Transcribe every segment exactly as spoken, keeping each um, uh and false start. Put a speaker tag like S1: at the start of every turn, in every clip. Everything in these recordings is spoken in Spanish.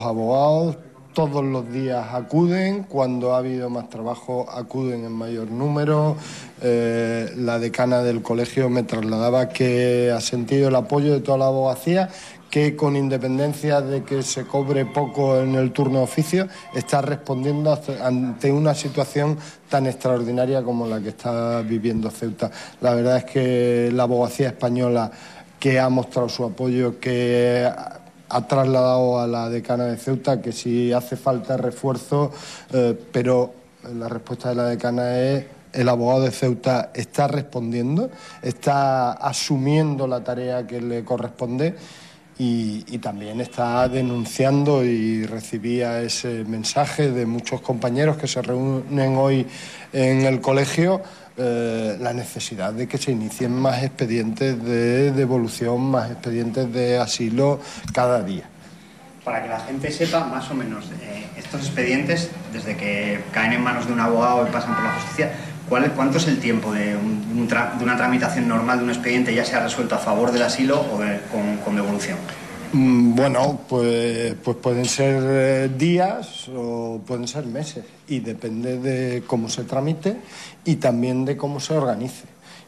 S1: Los abogados todos los días acuden, cuando ha habido más trabajo acuden en mayor número. Eh, la decana del colegio me trasladaba que ha sentido el apoyo de toda la abogacía, que con independencia de que se cobre poco en el turno de oficio, está respondiendo ante una situación tan extraordinaria como la que está viviendo Ceuta. La verdad es que la abogacía española, que ha mostrado su apoyo, que ha trasladado a la decana de Ceuta que si hace falta refuerzo, eh, pero la respuesta de la decana es: el abogado de Ceuta está respondiendo, está asumiendo la tarea que le corresponde y, y también está denunciando, y recibía ese mensaje de muchos compañeros que se reúnen hoy en el colegio, Eh, la necesidad de que se inicien más expedientes de devolución, más expedientes de asilo cada día.
S2: Para que la gente sepa, más o menos, eh, estos expedientes, desde que caen en manos de un abogado y pasan por la justicia, ¿cuál, ¿cuánto es el tiempo de, un, un tra, de una tramitación normal de un expediente, ya sea resuelto a favor del asilo o de, con, con devolución?
S1: Bueno, pues, pues pueden ser días o pueden ser meses, y depende de cómo se tramite y también de cómo se organice.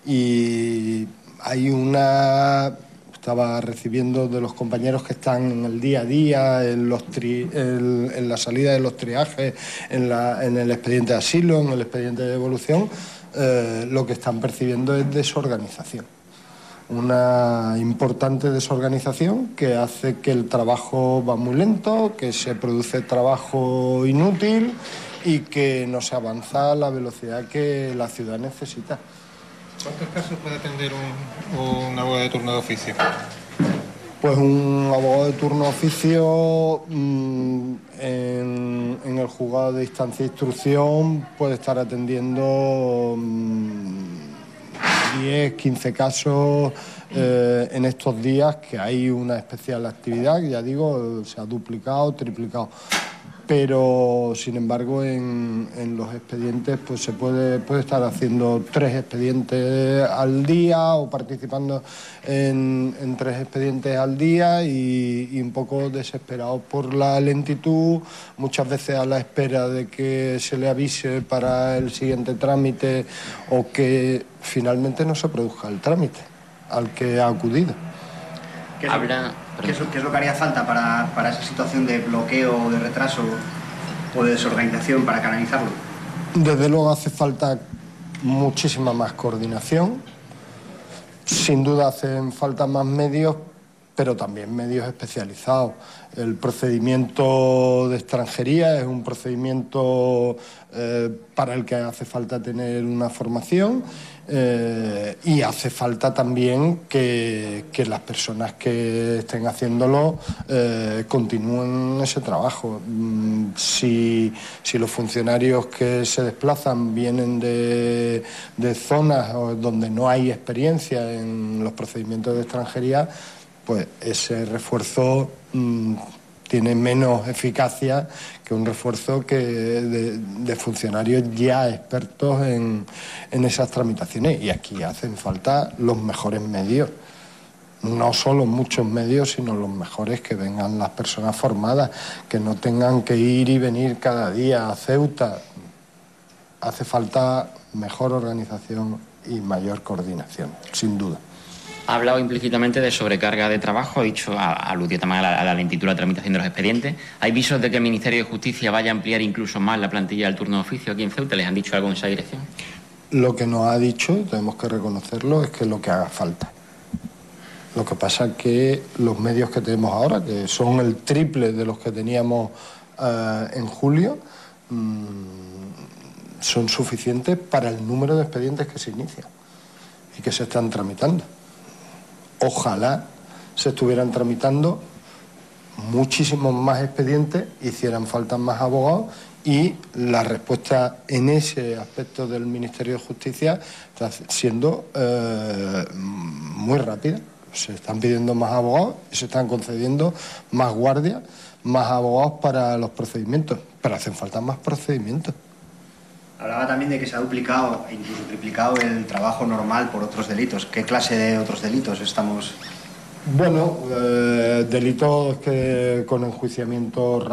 S1: Y hay una... Estaba recibiendo de los compañeros que están en el día a día, en, los tri, en, en la salida de los triajes, en, la, en el expediente de asilo, en el expediente de devolución, eh, lo que están percibiendo es desorganización. Una importante desorganización que hace que el trabajo va muy lento, que se produce trabajo inútil y que no se avanza a la velocidad que la ciudad necesita.
S3: ¿Cuántos casos puede atender un, un abogado de turno de oficio?
S1: Pues un abogado de turno de oficio mmm, en, en el juzgado de instancia e instrucción puede estar atendiendo mmm, diez, quince casos eh, en estos días, que hay una especial actividad, ya digo, se ha duplicado, triplicado. Pero, sin embargo, en, en los expedientes pues se puede, puede estar haciendo tres expedientes al día o participando en, en tres expedientes al día y, y un poco desesperado por la lentitud, muchas veces a la espera de que se le avise para el siguiente trámite o que finalmente no se produzca el trámite al que ha acudido.
S2: ¿Qué es, Habla, ¿qué es, qué es lo que haría falta para, para esa situación de bloqueo, de retraso o de desorganización para canalizarlo?
S1: Desde luego hace falta muchísima más coordinación. Sin duda hacen falta más medios, pero también medios especializados. El procedimiento de extranjería es un procedimiento eh, para el que hace falta tener una formación eh, y hace falta también que, que las personas que estén haciéndolo eh, continúen ese trabajo. Si, si los funcionarios que se desplazan vienen de, de zonas donde no hay experiencia en los procedimientos de extranjería, pues ese refuerzo mmm, tiene menos eficacia que un refuerzo que de, de funcionarios ya expertos en, en esas tramitaciones. Y aquí hacen falta los mejores medios. No solo muchos medios, sino los mejores, que vengan las personas formadas, que no tengan que ir y venir cada día a Ceuta. Hace falta mejor organización y mayor coordinación, sin duda.
S4: Ha hablado implícitamente de sobrecarga de trabajo, ha dicho, aludió también a la, a la lentitud de la tramitación de los expedientes. ¿Hay visos de que el Ministerio de Justicia vaya a ampliar incluso más la plantilla del turno de oficio aquí en Ceuta? ¿Les han dicho algo en esa dirección?
S1: Lo que nos ha dicho, tenemos que reconocerlo, es que es lo que haga falta. Lo que pasa es que los medios que tenemos ahora, que son el triple de los que teníamos uh, en julio, mmm, son suficientes para el número de expedientes que se inician y que se están tramitando. Ojalá se estuvieran tramitando muchísimos más expedientes, hicieran falta más abogados, y la respuesta en ese aspecto del Ministerio de Justicia está siendo eh, muy rápida. Se están pidiendo más abogados y se están concediendo más guardias, más abogados para los procedimientos, pero hacen falta más procedimientos.
S2: Hablaba también de que se ha duplicado e incluso triplicado el trabajo normal por otros delitos. ¿Qué clase de otros delitos estamos
S1: Bueno, eh, delitos que con enjuiciamiento